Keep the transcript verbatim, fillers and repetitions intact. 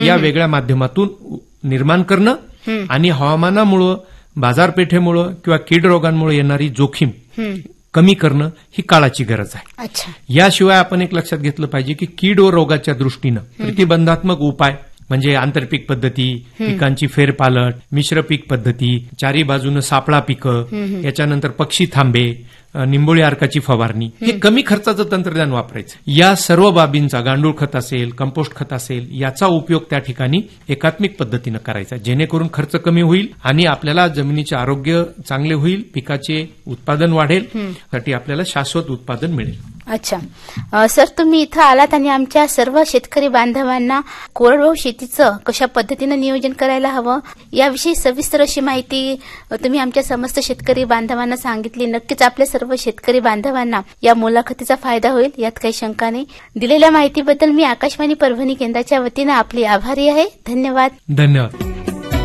या वेगळ्या माध्यमातून निर्माण करणं आणि हवामानामुळं, बाजारपेठेमुळं किंवा कीड रोगांमुळे येणारी जोखीम कमी करणं ही काळाची गरज आहे. अच्छा. याशिवाय आपण एक लक्षात घेतलं पाहिजे की कीड व रोगाच्या दृष्टीनं प्रतिबंधात्मक उपाय म्हणजे आंतरपीक पद्धती, पिकांची फेरपालट, मिश्र पीक पद्धती, चारी बाजूनं सापळा पिकं, याच्यानंतर पक्षी थांबे, निंबोळी अर्काची फवारणी, हे कमी खर्चाचं तंत्रज्ञान वापरायचं. या सर्व बाबींचा, गांडूळ खत असेल, कंपोस्ट खत असेल, याचा उपयोग त्या ठिकाणी एकात्मिक पद्धतीनं करायचा, जेणेकरून खर्च कमी होईल आणि आपल्याला जमिनीचे आरोग्य चांगले होईल, पिकाचे उत्पादन वाढेल, साठी आपल्याला शाश्वत उत्पादन मिळेल. अच्छा सर, तुम्ही इथं आलात आणि आमच्या सर्व शेतकरी बांधवांना कोरडवाहू शेतीचं कशा पद्धतीनं नियोजन करायला हवं याविषयी सविस्तर अशी माहिती तुम्ही आमच्या समस्त शेतकरी बांधवांना सांगितली. नक्कीच आपल्या सर्व शेतकरी बांधवांना या मुलाखतीचा फायदा होईल, यात काही शंका नाही. दिलेल्या माहितीबद्दल मी आकाशवाणी परभणी केंद्राच्या वतीनं आपली आभारी आहे. धन्यवाद. धन्यवाद.